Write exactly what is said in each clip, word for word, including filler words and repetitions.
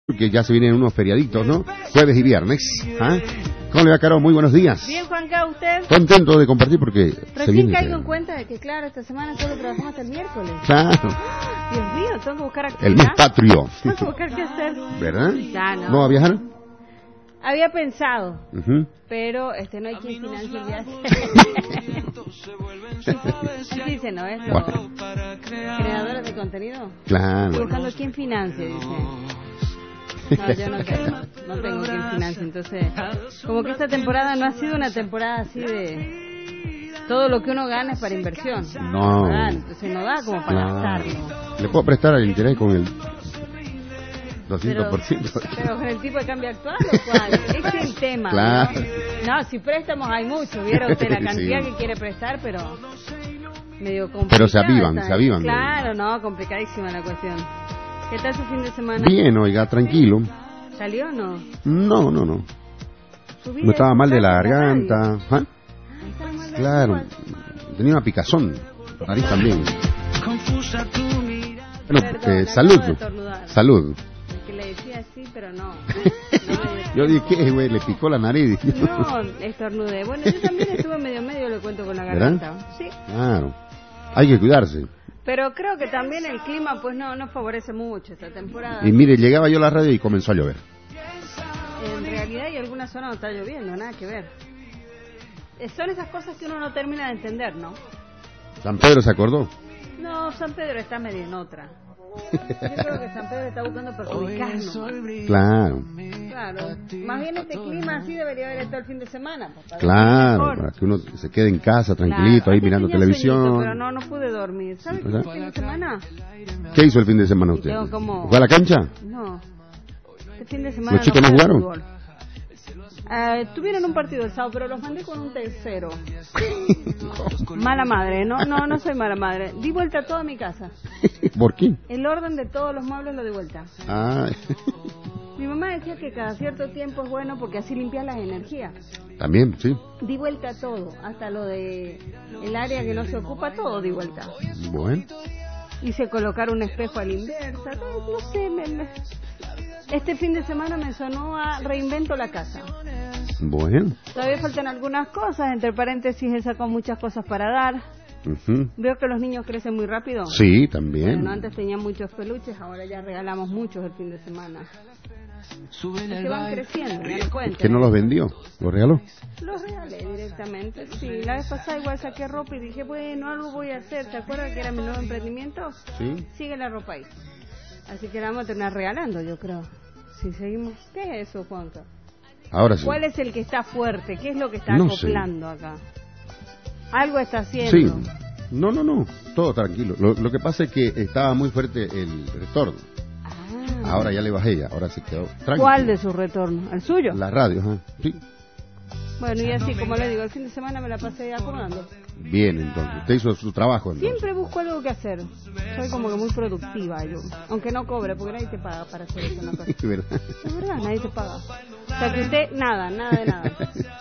Que ya se vienen unos feriaditos, ¿no? Jueves y viernes. ¿Ah? ¿Cómo le va, Caro? Muy buenos días. Bien, Juanca, ¿usted? Contento de compartir porque Recién se viene... caigo en cuenta de que, claro, esta semana solo trabajamos hasta el miércoles. Claro. Dios mío, tengo que buscar actividad. El mes patrio. Tengo que buscar qué hacer. ¿Verdad? Ya, no. ¿No va a viajar? Había pensado, Uh-huh. pero este no hay quien financie el viaje. Así dice, ¿no? Es los Bueno. creadores de contenido. Claro. Estoy buscando quién financie, dice. No, yo no tengo, no tengo quien financie, entonces, como que esta temporada no ha sido una temporada así de todo lo que uno gana es para inversión. No. ¿Verdad? Entonces no da como para Claro. gastarlo. ¿Le puedo prestar el interés con el doscientos por ciento? Pero, pero con el tipo de cambio actual, ¿o cuál? Ese es el tema. Claro. ¿no? No, si préstamos hay mucho, vieron usted la cantidad Sí. que quiere prestar, pero medio complicado. Pero se avivan, se avivan. Claro, no, complicadísima la cuestión. ¿Qué tal su fin de semana? Bien, oiga, tranquilo. ¿Salió o no? No, no, no. Su vida No estaba es mal de la escuchar la radio. garganta. ¿Ah? Ah, estaba mal de la Claro. garganta. Tenía una picazón. La nariz también. Bueno, Perdón, eh, acabo salud. de estornudar. Salud. Es que le decía así, pero no. Yo dije, ¿qué, güey? Le picó la nariz. Dije, No, estornudé. Bueno, yo también estuve medio medio, le cuento, con la ¿verdad? garganta. Sí. Claro. Hay que cuidarse. Pero creo que también el clima, pues no, no favorece mucho esta temporada. Y mire, llegaba yo a la radio y comenzó a llover. En realidad hay algunas zonas donde está lloviendo, nada que ver. Eh, Son esas cosas que uno no termina de entender, ¿no? San Pedro se acordó. No, San Pedro está medio en otra. Yo creo que San Pedro está buscando perjudicarnos. Claro, Claro. Más bien este clima así debería haber estado el fin de semana. pues, para claro. mejor. Para que uno se quede en casa tranquilito, Claro. ahí Antes mirando tenía televisión. sueñito, pero no, no pude dormir. ¿Sabes qué ¿Verdad? fue el fin de semana? ¿Qué hizo el fin de semana usted? Tengo como- ¿Fue a la cancha? No. El fin de semana ¿Los chicos no fui al jugaron? fútbol. Eh, tuvieron un partido el sábado, pero los mandé con un tercero. Mala madre, no, no, no soy mala madre. Di vuelta a toda mi casa. ¿Por qué? El orden de todos los muebles lo di vuelta. Ah, Mi mamá decía que cada cierto tiempo es bueno porque así limpias las energías. también, sí. Di vuelta a todo, hasta lo de el área que no se ocupa, todo di vuelta. Bueno, Hice colocar un espejo a la inversa, no, no sé, me, me- este fin de semana me sonó a reinvento la casa. bueno. Todavía faltan algunas cosas, entre paréntesis he sacado muchas cosas para dar. Ujú. Veo que los niños crecen muy rápido. Sí, también. Bueno, antes tenían muchos peluches, ahora ya regalamos muchos el fin de semana. Es que van creciendo, me doy cuenta. ¿Que no los vendió? ¿Los regaló? Los regalé directamente, sí. La vez pasada igual saqué ropa y dije, bueno, algo voy a hacer. ¿Se acuerdan que era mi nuevo emprendimiento? Sí. Sigue la ropa ahí. Así que la vamos a terminar regalando, yo creo. Si seguimos. ¿Qué es eso, Juanca? Ahora sí. ¿Cuál es el que está fuerte? ¿Qué es lo que está No sé. acoplando acá? Algo está haciendo. Sí. No, no, no. Todo tranquilo. Lo, lo que pasa es que estaba muy fuerte el retorno. Ah. Ahora ya le bajé, ya. Ahora se quedó tranquilo. ¿Cuál de su retorno? ¿El suyo? La radio, ajá. Sí. Bueno, y así, como le digo, el fin de semana me la pasé acomodando. Bien, entonces. Usted hizo su trabajo, entonces. Siempre busco algo que hacer. Soy como que muy productiva yo. Aunque no cobre, porque nadie te paga para hacer eso. Una cosa. ¿Verdad? Es verdad, nadie te paga. O sea que usted, nada, nada de nada.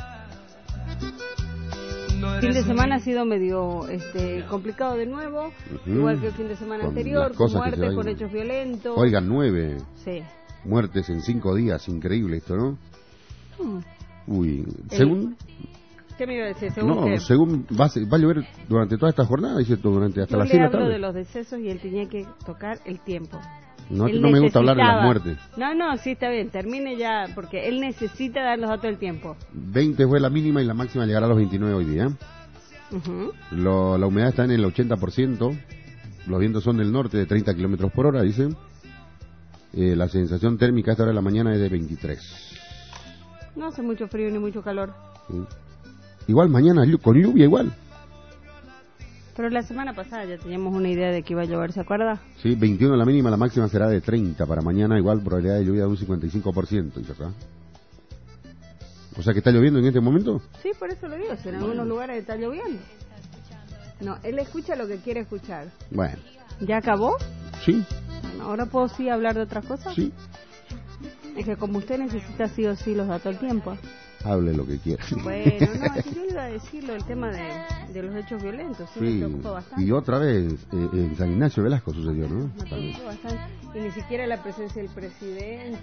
Fin de semana ha sido medio este, complicado de nuevo, Ujú. igual que el fin de semana Con anterior, las con cosas que se muertes, van- con hechos violentos. Oiga, nueve Sí. muertes en cinco días. Increíble esto, ¿no? Hmm. Uy, El- según... ¿Qué me iba a decir? Según No, que según... Va a, ser- va a llover durante toda esta jornada, dice tú, durante hasta yo las le seis de la hablo tarde. de los decesos y él tenía que tocar el tiempo. No, Él no me gusta hablar de las necesitaba- muertes. No, no, sí, está bien, termine ya, porque él necesita dar los datos del tiempo. veinte fue la mínima y la máxima llegará a los veintinueve hoy día. Ujú. Lo- la humedad está en el ochenta por ciento. Los vientos son del norte de treinta kilómetros por hora, dice. Eh, la sensación térmica a esta hora de la mañana es de veintitrés. No hace mucho frío ni mucho calor. ¿Sí? Igual mañana llu- con lluvia igual. Pero la semana pasada ya teníamos una idea de que iba a llover, ¿se acuerda? Sí, veintiuno la mínima, la máxima será de treinta. Para mañana igual probabilidad de lluvia de un cincuenta y cinco por ciento, dice acá. O sea que está lloviendo en este momento. Sí, por eso lo digo, si en algunos lugares está lloviendo. No, él escucha lo que quiere escuchar. Bueno, ¿Ya acabó? sí, Bueno, ahora puedo sí hablar de otras cosas. sí. Es que como usted necesita sí o sí los datos del tiempo. Hable lo que quiera. Bueno, no, es que yo iba a decirlo, el tema de, de los hechos violentos, sí, me Sí, preocupó bastante. y otra vez eh, en San Ignacio Velasco sucedió, ¿no? Me preocupó bastante. Y ni siquiera la presencia del presidente.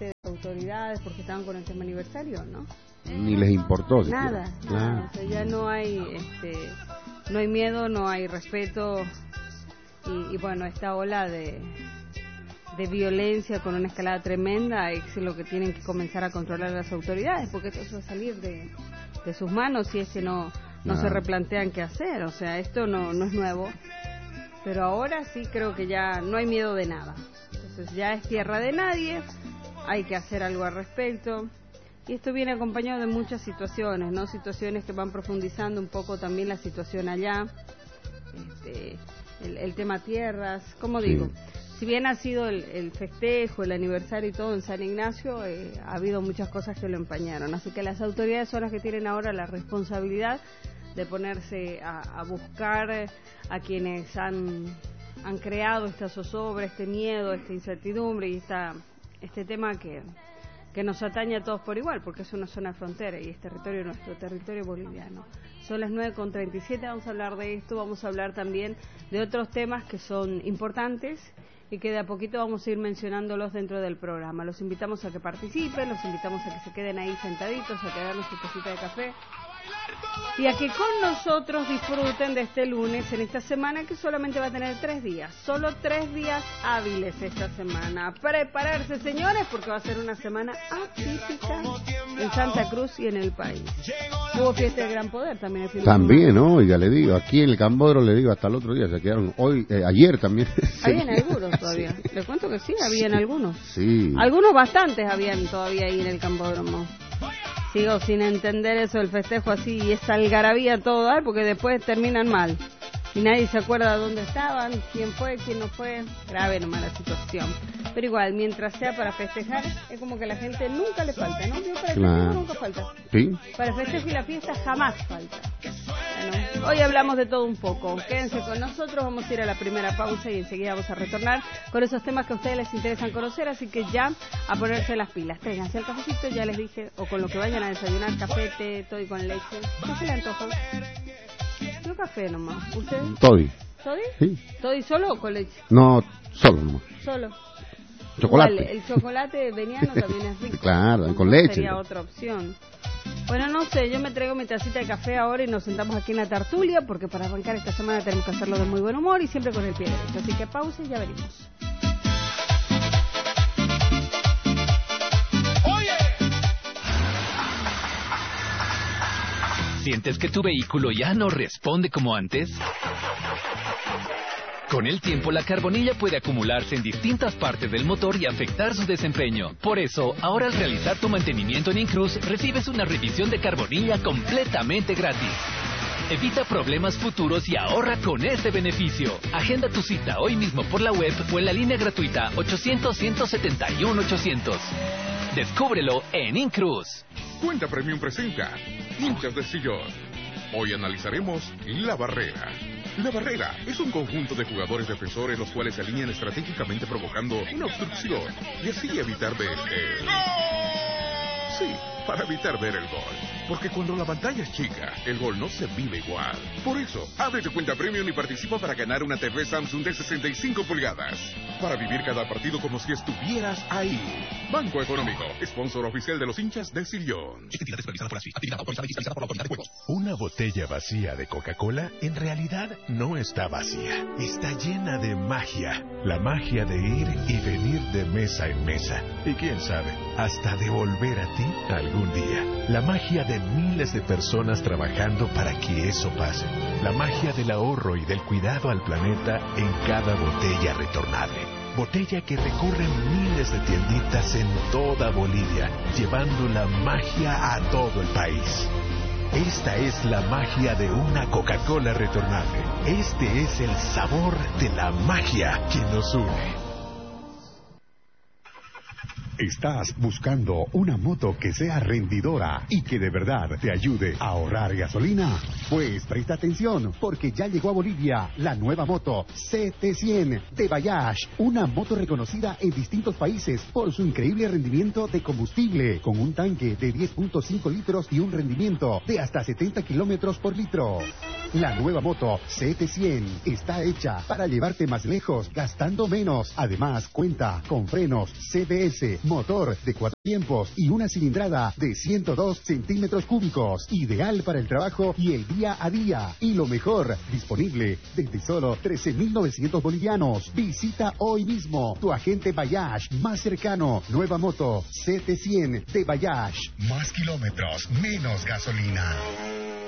autoridades porque estaban con el tema aniversario, ¿no? Ni les importó. Nada, nada. O sea, ya no hay, este, no hay miedo, no hay respeto y, y bueno, esta ola de, de violencia con una escalada tremenda es lo que tienen que comenzar a controlar las autoridades, porque eso va a salir de, de sus manos si es que no, no se replantean qué hacer. O sea, esto no, no es nuevo, pero ahora sí creo que ya no hay miedo de nada. Entonces ya es tierra de nadie, hay que hacer algo al respecto. Y esto viene acompañado de muchas situaciones, ¿no? Situaciones que van profundizando un poco también la situación allá, este, el, el tema tierras, como sí. digo, si bien ha sido el, el festejo, el aniversario y todo en San Ignacio, eh, ha habido muchas cosas que lo empañaron. Así que las autoridades son las que tienen ahora la responsabilidad de ponerse a, a buscar a quienes han, han creado esta zozobra, este miedo, esta incertidumbre y esta, este tema que... que nos atañe a todos por igual, porque es una zona frontera y es territorio nuestro, territorio boliviano. Son las nueve con treinta y siete, vamos a hablar de esto, vamos a hablar también de otros temas que son importantes y que de a poquito vamos a ir mencionándolos dentro del programa. Los invitamos a que participen, los invitamos a que se queden ahí sentaditos, a que darnos su tacita de café y a que con nosotros disfruten de este lunes en esta semana que solamente va a tener tres días, solo tres días hábiles esta semana. Prepararse, señores, porque va a ser una semana atípica en Santa Cruz y en el país. Hubo fiesta de Gran Poder también el fin de También, ¿no? Ya le digo, aquí en el Cambodro le digo hasta el otro día, se quedaron hoy, eh, ayer también. Habían algunos todavía, sí. Les cuento que sí, habían algunos. Sí. Algunos bastantes habían todavía ahí en el Cambódromo. Sigo sin entender eso del festejo así y esa algarabía todo dar, porque después terminan mal. Y nadie se acuerda dónde estaban, quién fue, quién no fue. Grave nomás la situación. Pero igual, mientras sea para festejar, es como que a la gente nunca le falta, ¿no? Yo para el claro. festejo nunca falta. ¿Sí? Para el festejo y la fiesta jamás falta. Bueno, hoy hablamos de todo un poco. Quédense con nosotros, vamos a ir a la primera pausa y enseguida vamos a retornar con esos temas que a ustedes les interesan conocer, así que ya a ponerse las pilas. Tráiganse el cafecito, ya les dije, o con lo que vayan a desayunar, café, té, todo y con leche. ¿Qué se le antoja? Yo café nomás. ¿Usted? Toddy. ¿Toddy? Sí. ¿Toddy solo o con leche? No, solo nomás. Solo. Chocolate. Igual, el chocolate veniano también es rico. Claro, con leche. Sería otra opción. Bueno, no sé, yo me traigo mi tacita de café ahora y nos sentamos aquí en la tertulia, porque para arrancar esta semana tenemos que hacerlo de muy buen humor y siempre con el pie derecho. Así que pausa y ya venimos. ¿Sientes que tu vehículo ya no responde como antes? Con el tiempo, la carbonilla puede acumularse en distintas partes del motor y afectar su desempeño. Por eso, ahora al realizar tu mantenimiento en Incruz, recibes una revisión de carbonilla completamente gratis. Evita problemas futuros y ahorra con este beneficio. Agenda tu cita hoy mismo por la web o en la línea gratuita ochocientos, ciento setenta y uno, ochocientos. Descúbrelo en Incruz. Cuenta Premium presenta Hinchas de Sillón. Hoy analizaremos La Barrera. La Barrera es un conjunto de jugadores defensores los cuales se alinean estratégicamente provocando una obstrucción y así evitar ver el... Sí, para evitar ver el gol. Porque cuando la pantalla es chica, el gol no se vive igual. Por eso, abre tu cuenta Premium y participa para ganar una T V Samsung de sesenta y cinco pulgadas. Para vivir cada partido como si estuvieras ahí. Banco Económico, sponsor oficial de los hinchas de Sillón. Actividad supervisada por ASFI. Actividad autorizada y fiscalizada por la Autoridad de Juegos. Una botella vacía de Coca-Cola en realidad no está vacía. Está llena de magia. La magia de ir y venir de mesa en mesa. Y quién sabe, hasta de volver a ti algún día. La magia de miles de personas trabajando para que eso pase. La magia del ahorro y del cuidado al planeta en cada botella retornable. Botella que recorre miles de tienditas en toda Bolivia, llevando la magia a todo el país. Esta es la magia de una Coca-Cola retornable. Este es el sabor de la magia que nos une. ¿Estás buscando una moto que sea rendidora y que de verdad te ayude a ahorrar gasolina? Pues presta atención, porque ya llegó a Bolivia la nueva moto C T cien de Bayash, una moto reconocida en distintos países por su increíble rendimiento de combustible, con un tanque de diez punto cinco litros y un rendimiento de hasta setenta kilómetros por litro. La nueva moto C T cien está hecha para llevarte más lejos gastando menos. Además, cuenta con frenos C B S, motor de cuatro tiempos y una cilindrada de ciento dos centímetros cúbicos. Ideal para el trabajo y el día a día. Y lo mejor, disponible desde solo trece mil novecientos bolivianos. Visita hoy mismo tu agente Bayash más cercano. Nueva moto C T cien de Bayash. Más kilómetros, menos gasolina.